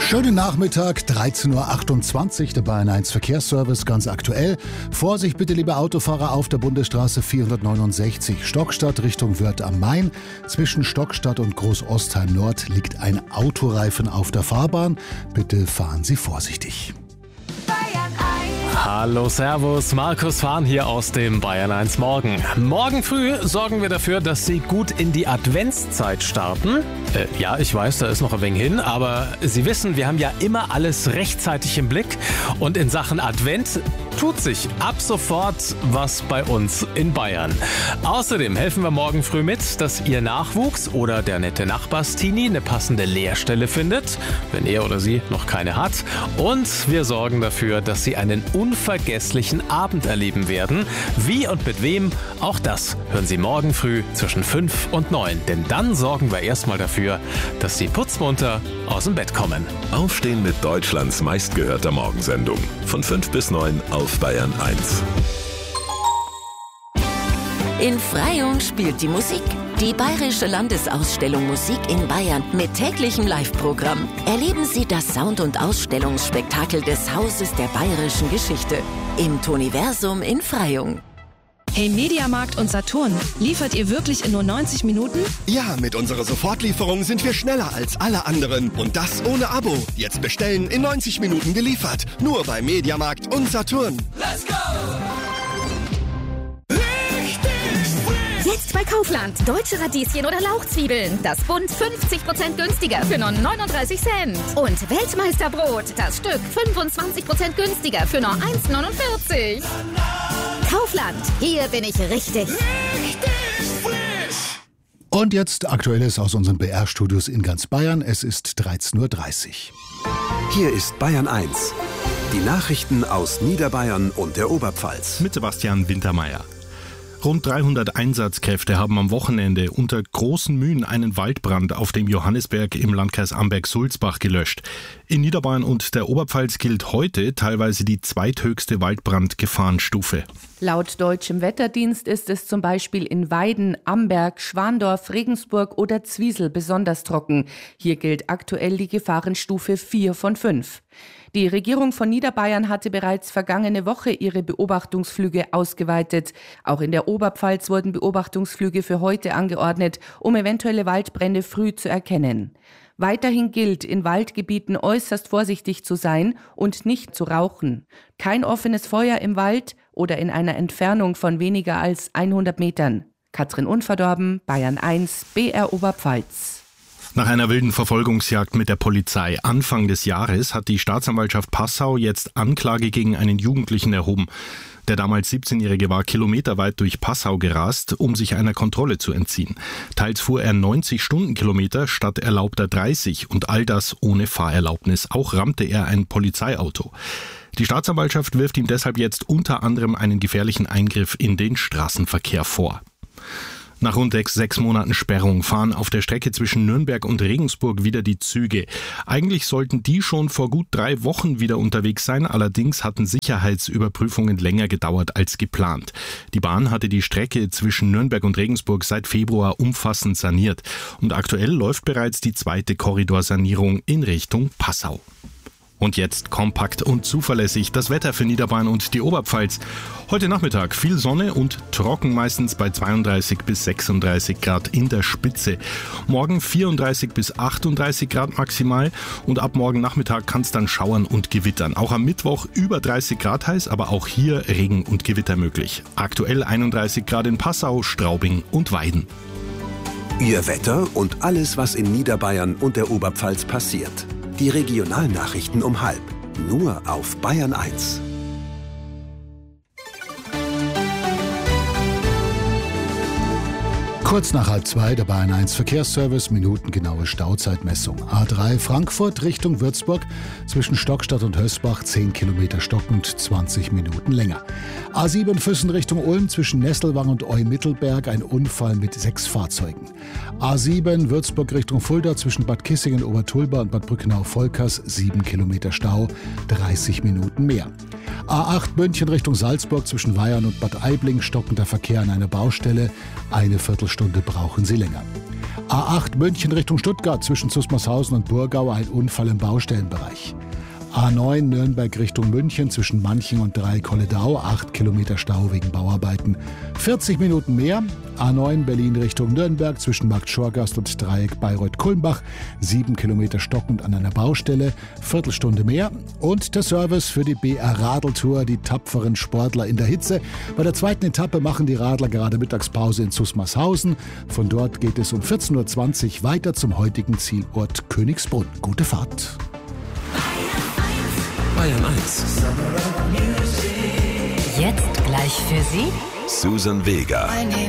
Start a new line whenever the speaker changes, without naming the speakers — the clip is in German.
Schönen Nachmittag, 13.28 Uhr, der Bayern 1 Verkehrsservice, ganz aktuell. Vorsicht bitte, liebe Autofahrer, auf der Bundesstraße 469 Stockstadt Richtung Wörth am Main. Zwischen Stockstadt und Großostheim Nord liegt ein Autoreifen auf der Fahrbahn. Bitte fahren Sie vorsichtig.
Hallo, servus, Markus Fahn hier aus dem Bayern 1 Morgen. Morgen früh sorgen wir dafür, dass Sie gut in die Adventszeit starten. Ja, ich weiß, da ist noch ein wenig hin, aber Sie wissen, wir haben ja immer alles rechtzeitig im Blick. Und in Sachen Advent tut sich ab sofort was bei uns in Bayern. Außerdem helfen wir morgen früh mit, dass Ihr Nachwuchs oder der nette Nachbarstini eine passende Lehrstelle findet, wenn er oder sie noch keine hat. Und wir sorgen dafür, dass Sie einen unvergesslichen Abend erleben werden. Wie und mit wem, auch das hören Sie morgen früh zwischen 5 und 9. Denn dann sorgen wir erstmal dafür, dass Sie putzmunter aus dem Bett kommen.
Aufstehen mit Deutschlands meistgehörter Morgensendung. Von 5 bis 9 auf Bayern 1.
In Freyung spielt die Musik. Die Bayerische Landesausstellung Musik in Bayern mit täglichem Live-Programm. Erleben Sie das Sound- und Ausstellungsspektakel des Hauses der bayerischen Geschichte im Toniversum in Freyung.
Hey, Mediamarkt und Saturn, liefert ihr wirklich in nur 90 Minuten?
Ja, mit unserer Sofortlieferung sind wir schneller als alle anderen. Und das ohne Abo. Jetzt bestellen, in 90 Minuten geliefert. Nur bei Mediamarkt und Saturn.
Let's go! Jetzt bei Kaufland. Deutsche Radieschen oder Lauchzwiebeln. Das Bund 50% günstiger für nur 39 Cent. Und Weltmeisterbrot. Das Stück 25% günstiger für nur 1,49. Kaufland. Hier bin ich richtig. Richtig
frisch. Und jetzt Aktuelles aus unseren BR-Studios in ganz Bayern. Es ist 13.30 Uhr.
Hier ist Bayern 1. Die Nachrichten aus Niederbayern und der Oberpfalz.
Mit Sebastian Wintermeyer. Rund 300 Einsatzkräfte haben am Wochenende unter großen Mühen einen Waldbrand auf dem Johannisberg im Landkreis Amberg-Sulzbach gelöscht. In Niederbayern und der Oberpfalz gilt heute teilweise die zweithöchste Waldbrandgefahrenstufe.
Laut Deutschem Wetterdienst ist es zum Beispiel in Weiden, Amberg, Schwandorf, Regensburg oder Zwiesel besonders trocken. Hier gilt aktuell die Gefahrenstufe 4 von 5. Die Regierung von Niederbayern hatte bereits vergangene Woche ihre Beobachtungsflüge ausgeweitet. Auch in der Oberpfalz wurden Beobachtungsflüge für heute angeordnet, um eventuelle Waldbrände früh zu erkennen. Weiterhin gilt, in Waldgebieten äußerst vorsichtig zu sein und nicht zu rauchen. Kein offenes Feuer im Wald oder in einer Entfernung von weniger als 100 Metern. Katrin Unverdorben, Bayern 1, BR Oberpfalz.
Nach einer wilden Verfolgungsjagd mit der Polizei Anfang des Jahres hat die Staatsanwaltschaft Passau jetzt Anklage gegen einen Jugendlichen erhoben. Der damals 17-Jährige war kilometerweit durch Passau gerast, um sich einer Kontrolle zu entziehen. Teils fuhr er 90 Stundenkilometer statt erlaubter 30 und all das ohne Fahrerlaubnis. Auch rammte er ein Polizeiauto. Die Staatsanwaltschaft wirft ihm deshalb jetzt unter anderem einen gefährlichen Eingriff in den Straßenverkehr vor. Nach rund 6 Monaten Sperrung fahren auf der Strecke zwischen Nürnberg und Regensburg wieder die Züge. Eigentlich sollten die schon vor gut 3 Wochen wieder unterwegs sein, allerdings hatten Sicherheitsüberprüfungen länger gedauert als geplant. Die Bahn hatte die Strecke zwischen Nürnberg und Regensburg seit Februar umfassend saniert. Und aktuell läuft bereits die zweite Korridorsanierung in Richtung Passau. Und jetzt kompakt und zuverlässig das Wetter für Niederbayern und die Oberpfalz. Heute Nachmittag viel Sonne und trocken, meistens bei 32 bis 36 Grad in der Spitze. Morgen 34 bis 38 Grad maximal und ab morgen Nachmittag kann es dann schauern und gewittern. Auch am Mittwoch über 30 Grad heiß, aber auch hier Regen und Gewitter möglich. Aktuell 31 Grad in Passau, Straubing und Weiden.
Ihr Wetter und alles, was in Niederbayern und der Oberpfalz passiert. Die Regionalnachrichten um 12:30. Nur auf Bayern 1.
Kurz nach 1:30 der Bayern 1 Verkehrsservice, minutengenaue Stauzeitmessung. A3 Frankfurt Richtung Würzburg, zwischen Stockstadt und Hösbach 10 Kilometer stockend, 20 Minuten länger. A7 Füssen Richtung Ulm, zwischen Nesselwang und Eu-Mittelberg ein Unfall mit 6 Fahrzeugen. A7 Würzburg Richtung Fulda, zwischen Bad Kissingen, Obertulba und Bad Brückenau-Volkers 7 Kilometer Stau, 30 Minuten mehr. A8 München Richtung Salzburg, zwischen Weyern und Bad Aibling stockender Verkehr an einer Baustelle, eine Viertelstunde brauchen Sie länger. A8 München Richtung Stuttgart zwischen Zusmarshausen und Burgau ein Unfall im Baustellenbereich. A9 Nürnberg Richtung München zwischen Manching und Dreieck-Holledau, 8 Kilometer Stau wegen Bauarbeiten. 40 Minuten mehr. A9 Berlin Richtung Nürnberg zwischen Markt Schorgast und Dreieck Bayreuth-Kulmbach, 7 Kilometer stockend an einer Baustelle, Viertelstunde mehr. Und der Service für die BR-Radeltour, die tapferen Sportler in der Hitze. Bei der zweiten Etappe machen die Radler gerade Mittagspause in Zusmarshausen. Von dort geht es um 14.20 Uhr weiter zum heutigen Zielort Königsbrunn. Gute Fahrt.
Bayern 1.
Jetzt gleich für Sie
Susan Vega.